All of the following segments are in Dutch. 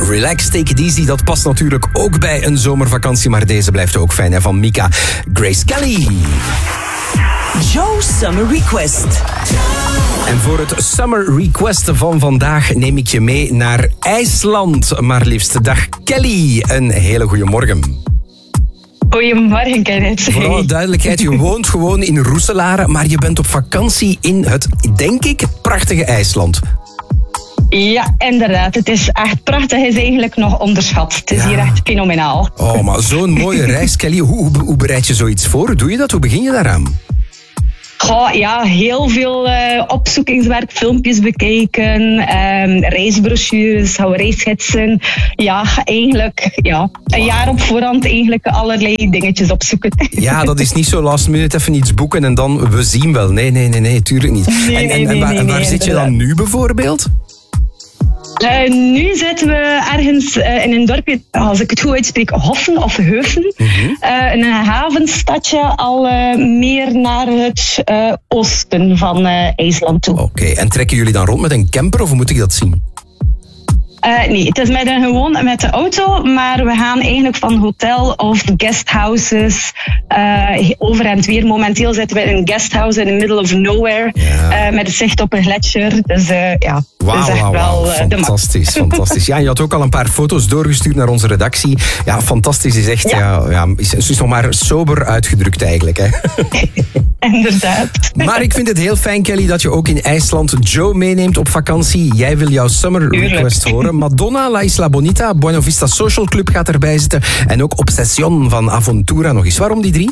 Relax, take it easy. Dat past natuurlijk ook bij een zomervakantie, maar deze blijft ook fijn. Hè? Van Mika, Grace Kelly. Joe Summer Request. En voor het Summer Request van vandaag neem ik je mee naar IJsland. Maar liefst, dag Kelly. Een hele goede morgen. Goedemorgen, Kenneth. Voor alle duidelijkheid, je woont gewoon in Roeselare, maar je bent op vakantie in het, denk ik, prachtige IJsland. Ja, inderdaad. Het is echt prachtig. Het is eigenlijk nog onderschat. Het is hier echt fenomenaal. Oh, maar zo'n mooie reis, Kelly. Hoe bereid je zoiets voor? Hoe doe je dat? Hoe begin je daaraan? Goh, ja, heel veel opzoekingswerk, filmpjes bekijken, reisbrochures, reisgidsen. Ja, eigenlijk een jaar op voorhand eigenlijk allerlei dingetjes opzoeken. Ja, dat is niet zo last minute even iets boeken en dan we zien wel. Nee, tuurlijk niet. En waar zit je dan nu bijvoorbeeld? Nu zitten we ergens in een dorpje, als ik het goed uitspreek, Hoffen of Heuven. Een havenstadje al meer naar het oosten van IJsland toe. Oké, en trekken jullie dan rond met een camper of hoe moet ik dat zien? Nee, het is gewoon met de auto, maar we gaan eigenlijk van hotel of guesthouses over en weer. Momenteel zitten we in een guesthouse in the middle of nowhere, met een zicht op een gletsjer. Dus dat is echt wel fantastisch, fantastisch. Ja, je had ook al een paar foto's doorgestuurd naar onze redactie. Ja, fantastisch is echt, is nog maar sober uitgedrukt eigenlijk. Hè. Inderdaad. Maar ik vind het heel fijn, Kelly, dat je ook in IJsland Joe meeneemt op vakantie. Jij wil jouw summer request horen. Madonna, La Isla Bonita, Buena Vista Social Club gaat erbij zitten. En ook Obsession van Aventura nog eens. Waarom die drie?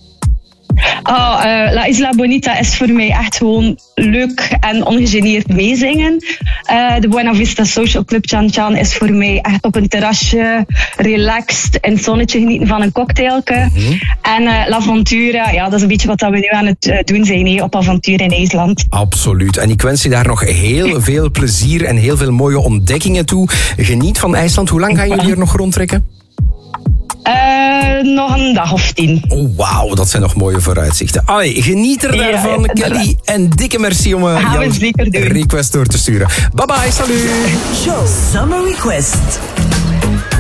La Isla Bonita is voor mij echt gewoon leuk en ongegeneerd meezingen. De Buena Vista Social Club Chan Chan is voor mij echt op een terrasje, relaxed, in het zonnetje genieten van een cocktailke. En La Ventura, dat is een beetje wat we nu aan het doen zijn op avontuur in IJsland. Absoluut. En ik wens je daar nog heel veel plezier en heel veel mooie ontdekkingen toe. Geniet van IJsland. Hoe lang gaan jullie hier nog rondtrekken? Nog een dag of 10. Oh, wauw, dat zijn nog mooie vooruitzichten. Allee, geniet er daarvan, Kelly. En dikke merci om jouw request door te sturen. Bye bye, salut. Joe Summer Request.